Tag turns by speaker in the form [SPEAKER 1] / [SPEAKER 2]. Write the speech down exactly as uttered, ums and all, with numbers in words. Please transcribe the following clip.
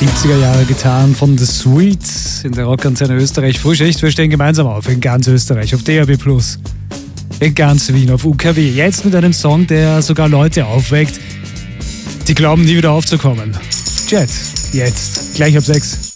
[SPEAKER 1] siebziger Jahre getan von The Sweets in der Rockantenne Österreich. Frühschicht, wir stehen gemeinsam auf in ganz Österreich, auf D A B plus, in ganz Wien, auf U K W. Jetzt mit einem Song, der sogar Leute aufweckt, die glauben, nie wieder aufzukommen. Jet, jetzt, gleich ab sechs.